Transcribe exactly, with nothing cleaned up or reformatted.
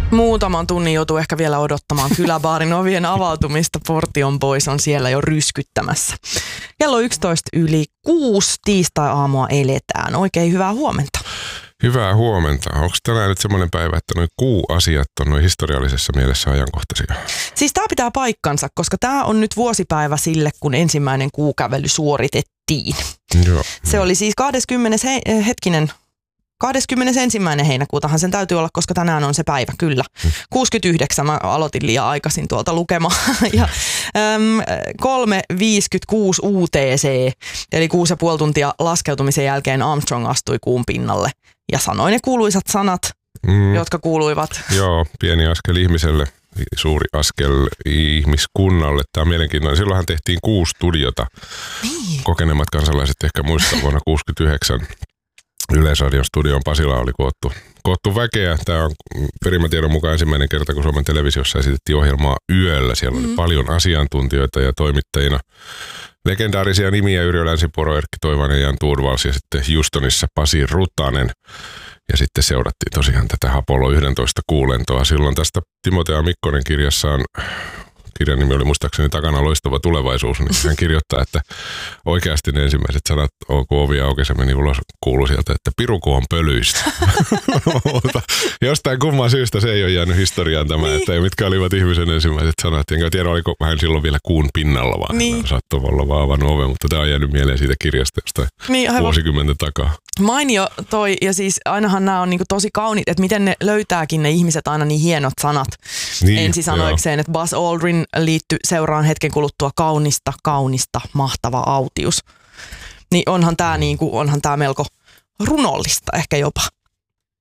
Muutaman tunnin joutuu ehkä vielä odottamaan kyläbaarin ovien avautumista. Portion Boys on siellä jo ryskyttämässä. Kello yksitoista yli kuusi tiistai-aamua eletään. Oikein hyvää huomenta. Hyvää huomenta. Onko tänään nyt semmoinen päivä, että noin kuuasiat on noin historiallisessa mielessä ajankohtaisia? Siis tämä pitää paikkansa, koska tämä on nyt vuosipäivä sille, kun ensimmäinen kuukävely suoritettiin. Joo. Se oli siis kahdeskymmenes he, hetkinen... kahdeskymmenesensimmäinen heinäkuutahan sen täytyy olla, koska tänään on se päivä, kyllä. kuusikymmentäyhdeksän mä aloitin liian aikaisin tuolta lukemaan. Ja äm, kolme viisikymmentäkuusi U T C, eli kuusi ja puoli tuntia laskeutumisen jälkeen Armstrong astui kuun pinnalle ja sanoi ne kuuluisat sanat, mm. jotka kuuluivat. Joo, pieni askel ihmiselle, suuri askel ihmiskunnalle. Tämä on mielenkiintoinen. Silloinhan tehtiin kuusi studiota. Niin. Kokeneemmat kansalaiset ehkä muistaa vuonna kuusikymmentäyhdeksän. Yleisradion studion Pasila oli koottu, koottu väkeä. Tämä on perimätiedon mukaan ensimmäinen kerta, kun Suomen televisiossa esitettiin ohjelmaa yöllä. Siellä oli mm. paljon asiantuntijoita ja toimittajina. Legendaarisia nimiä: Yrjö Länsipuro, Erkki Toivainen, Jan Turvals ja sitten Houstonissa Pasi Rutanen. Ja sitten seurattiin tosiaan tätä Apollo yksitoista kuulentoa. Silloin tästä Timotea Mikkonen kirjassaan, kirjan nimi oli muistaakseni Takana loistava tulevaisuus, niin hän kirjoittaa, että oikeasti ne ensimmäiset sanat, kun ovi auki, se meni ulos, kuului sieltä, että piruko on pölyistä. Mutta jostain kumman syystä se ei ole jäänyt historiaan tämä, niin. Että mitkä olivat ihmisen ensimmäiset sanat. Enkä tiedä, oliko hän silloin vielä kuun pinnalla, vaan niin. Saattoi olla vaan avannut oven, mutta tämä on jäänyt mieleen siitä kirjasta jostain niin, vuosikymmenen takaa. Mainio toi, ja siis ainahan nämä on niinku tosi kauniit, että miten ne löytääkin ne ihmiset aina niin hienot sanat niin, ensisanoikseen, että Buzz Aldrin liittyi seuraan hetken kuluttua kaunista, kaunista, mahtava autius. Niin onhan tämä niinku, onhan tää melko runollista ehkä jopa.